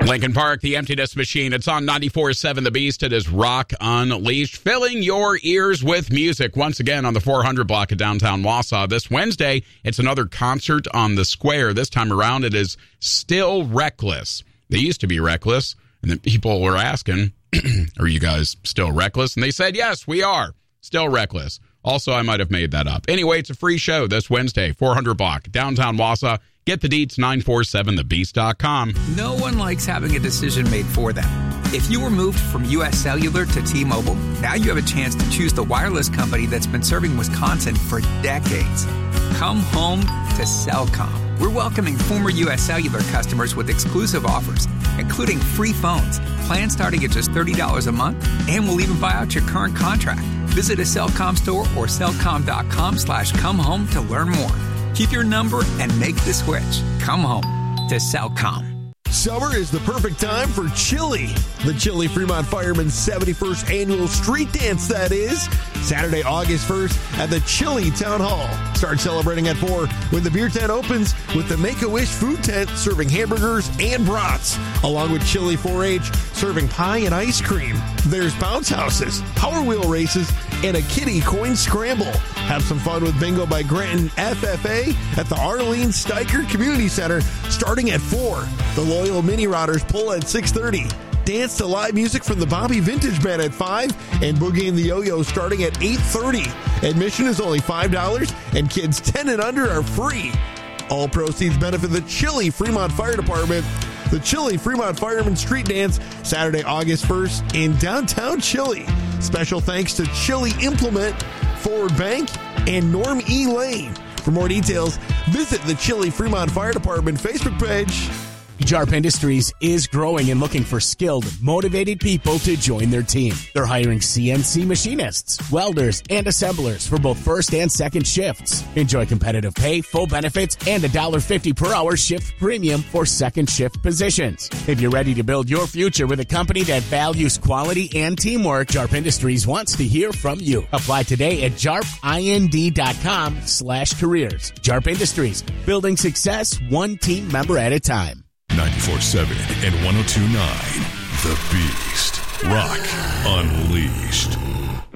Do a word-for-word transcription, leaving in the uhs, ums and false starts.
Lincoln Park, the Emptiness Machine. It's on ninety-four point seven The Beast. It is Rock Unleashed, filling your ears with music. Once again on the four hundred block of downtown Wausau. This Wednesday, it's another concert on the square. This time around, it is Still Reckless. They used to be Reckless, and then people were asking, are you guys still reckless? And they said, yes, we are still reckless. Also, I might have made that up. Anyway, it's a free show this Wednesday, four hundred block, downtown Wausau. Get the deets, nine four seven the beast dot com. No one likes having a decision made for them. If you were moved from U S Cellular to T-Mobile, now you have a chance to choose the wireless company that's been serving Wisconsin for decades. Come home to Cellcom. We're welcoming former U S Cellular customers with exclusive offers, including free phones, plans starting at just thirty dollars a month, and we'll even buy out your current contract. Visit a Cellcom store or cellcom.com slash come home to learn more. Keep your number and make the switch. Come home to Cellcom. Summer is the perfect time for Chili. The Chili Fremont Firemen's seventy-first Annual Street Dance, that is. Saturday, August first at the Chili Town Hall. Start celebrating at four when the beer tent opens with the Make-A-Wish food tent serving hamburgers and brats, along with Chili four H serving pie and ice cream. There's bounce houses, Power Wheel races, and a kiddie coin scramble. Have some fun with Bingo by Granton F F A at the Arlene Steiker Community Center starting at four. The Loyal Mini Rodders pull at six thirty. Dance to live music from the Bobby Vintage Band at five, and Boogie and the Yo-Yo starting at eight thirty. Admission is only five dollars, and kids ten and under are free. All proceeds benefit the Chili Fremont Fire Department. The Chili Fremont Fireman Street Dance, Saturday, August first in downtown Chili. Special thanks to Chili Implement, Forward Bank, and Norm E. Lane. For more details, visit the Chili Fremont Fire Department Facebook page. Jarp Industries is growing and looking for skilled, motivated people to join their team. They're hiring C N C machinists, welders, and assemblers for both first and second shifts. Enjoy competitive pay, full benefits, and a one dollar fifty per hour shift premium for second shift positions. If you're ready to build your future with a company that values quality and teamwork, Jarp Industries wants to hear from you. Apply today at jarp ind dot com slash careers. Jarp Industries, building success one team member at a time. ninety-four point seven and one oh two point nine The Beast. Rock Unleashed.